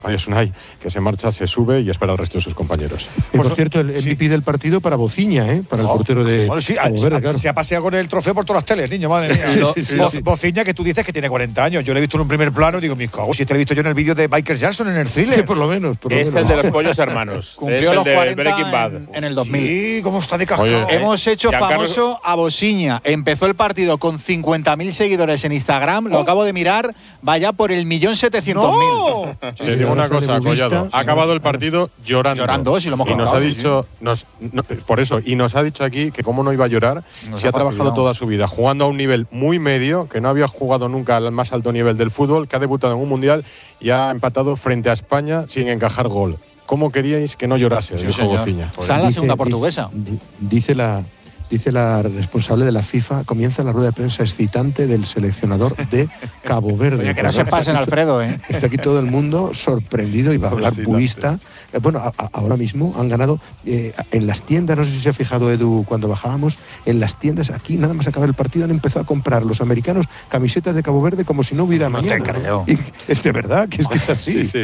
Es Unai, que se marcha, se sube y espera al resto de sus compañeros. Y por cierto, el MVP del partido para Bociña, para el portero de Cabo Verde, claro. Se ha paseado con el trofeo por todas las teles, niño, madre mía. Bociña, que tú dices que tiene 40 años. Yo lo he visto en un primer plano y digo, mis cagos, si te lo he visto yo en el vídeo de Michael Jackson en el Thriller. Sí, por lo menos. Es el de los pollos hermanos. Cumplió los 40 en el 2000. Sí, cómo está de cascado. Hemos hecho famoso a Bociña. Empezó el partido con 50.000 seguidores en Instagram. Lo acabo de mirar. Vaya por el 1.700.000. Te digo una cosa, Collado. Ha acabado el partido llorando. Llorando, si lo hemos contado. Y nos ha dicho, por eso, y nos ha dicho aquí que cómo no iba a llorar si ha trabajado toda su vida jugando a un nivel muy medio, que no había jugado nunca al más alto nivel del fútbol, que ha debutado en un mundial y ha empatado frente a España sin encajar gol. ¿Cómo queríais que no llorase? Dijo Bociña. Está en la segunda portuguesa. Dice la responsable de la FIFA, comienza la rueda de prensa excitante del seleccionador de Cabo Verde. Oye, que no se pasen, Alfredo, Está aquí todo el mundo sorprendido y va a hablar purista. Ahora mismo han ganado en las tiendas, no sé si se ha fijado Edu cuando bajábamos, en las tiendas, aquí nada más acabar el partido han empezado a comprar los americanos camisetas de Cabo Verde como si no hubiera mañana. No te creo. Y es de verdad, que es así. Sí.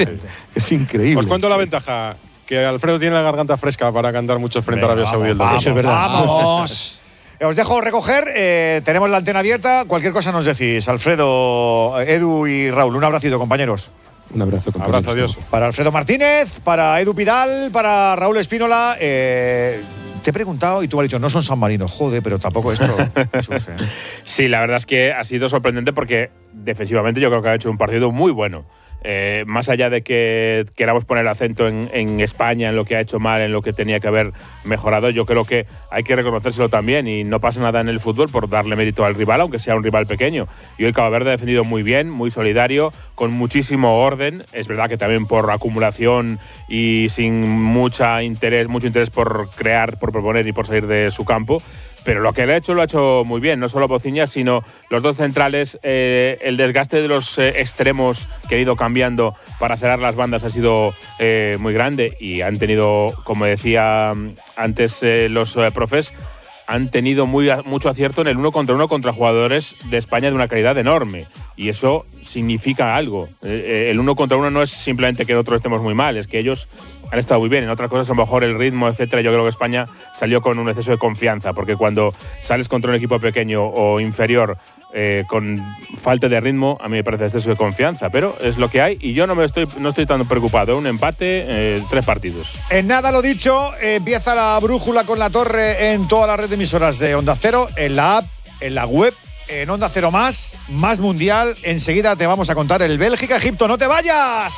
Es increíble. Os cuento la ventaja. Que Alfredo tiene la garganta fresca para cantar mucho frente a Arabia Saudí el domingo. Eso es verdad. ¡Vamos! Os dejo recoger. Tenemos la antena abierta. Cualquier cosa nos decís. Alfredo, Edu y Raúl. Un abracito, compañeros. Un abrazo, compañeros. Abrazo, adiós. Para Alfredo Martínez, para Edu Pidal, para Raúl Espínola. Te he preguntado y tú has dicho, no son San Marino. Joder, pero tampoco esto. Jesús, Sí, la verdad es que ha sido sorprendente porque defensivamente yo creo que ha hecho un partido muy bueno. Más allá de que queramos poner acento en España, en lo que ha hecho mal, en lo que tenía que haber mejorado, yo creo que hay que reconocérselo también y no pasa nada en el fútbol por darle mérito al rival, aunque sea un rival pequeño. Y hoy Cabo Verde ha defendido muy bien, muy solidario, con muchísimo orden. Es verdad que también por acumulación y sin mucho interés por crear, por proponer y por salir de su campo. Pero lo que le ha hecho muy bien, no solo Bociña, sino los dos centrales. El desgaste de los extremos que ha ido cambiando para cerrar las bandas ha sido muy grande y han tenido, como decía antes los profes, han tenido mucho acierto en el 1 contra 1 contra jugadores de España de una calidad enorme. Y eso significa algo. El 1 contra 1 no es simplemente que nosotros estemos muy mal, es que ellos han estado muy bien. En otras cosas, a lo mejor el ritmo, etcétera, yo creo que España salió con un exceso de confianza, porque cuando sales contra un equipo pequeño o inferior con falta de ritmo, a mí me parece exceso de confianza, pero es lo que hay y yo no estoy tan preocupado. Un empate, 3 partidos. En nada, lo dicho, empieza la brújula con la torre en toda la red de emisoras de Onda Cero, en la app, en la web, en Onda Cero más mundial. Enseguida te vamos a contar el Bélgica-Egipto. ¡No te vayas!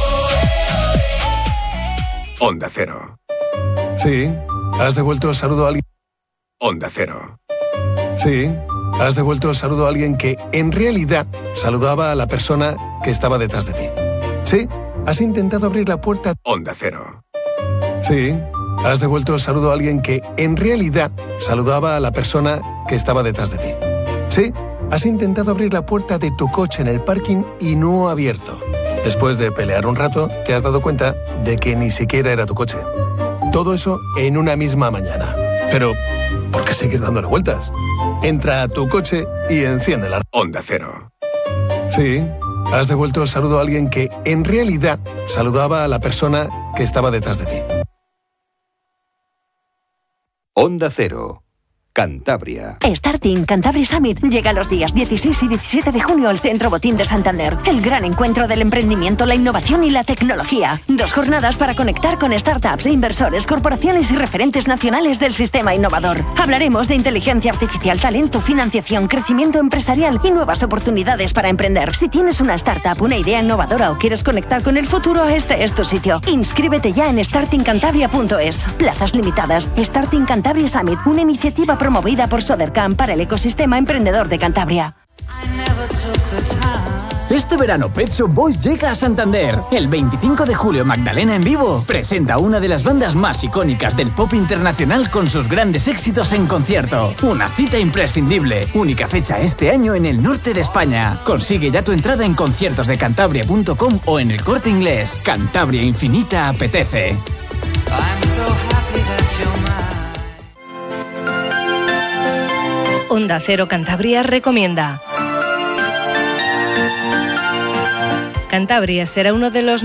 Onda Cero. Sí, has devuelto el saludo a alguien. Onda Cero. Sí, has devuelto el saludo a alguien que en realidad saludaba a la persona que estaba detrás de ti. Sí, has intentado abrir la puerta. Onda Cero. Sí, has devuelto el saludo a alguien que en realidad saludaba a la persona que estaba detrás de ti. Sí, has intentado abrir la puerta de tu coche en el parking y no ha abierto. Después de pelear un rato, te has dado cuenta de que ni siquiera era tu coche. Todo eso en una misma mañana. Pero, ¿por qué seguir dándole vueltas? Entra a tu coche y enciende la Onda Cero. Sí, has devuelto el saludo a alguien que en realidad saludaba a la persona que estaba detrás de ti. Onda Cero. Cantabria. Starting Cantabria Summit llega los días 16 y 17 de junio al Centro Botín de Santander. El gran encuentro del emprendimiento, la innovación y la tecnología. 2 jornadas para conectar con startups e inversores, corporaciones y referentes nacionales del sistema innovador. Hablaremos de inteligencia artificial, talento, financiación, crecimiento empresarial y nuevas oportunidades para emprender. Si tienes una startup, una idea innovadora o quieres conectar con el futuro, este es tu sitio. Inscríbete ya en startingcantabria.es. Plazas limitadas. Starting Cantabria Summit, una iniciativa promovida por Sodercam para el ecosistema emprendedor de Cantabria. Este verano Pet Shop Boys llega a Santander. El 25 de julio Magdalena en vivo presenta una de las bandas más icónicas del pop internacional con sus grandes éxitos en concierto. Una cita imprescindible. Única fecha este año en el norte de España. Consigue ya tu entrada en conciertosdecantabria.com o en El Corte Inglés. Cantabria infinita apetece. Onda Cero Cantabria recomienda. Cantabria será uno de los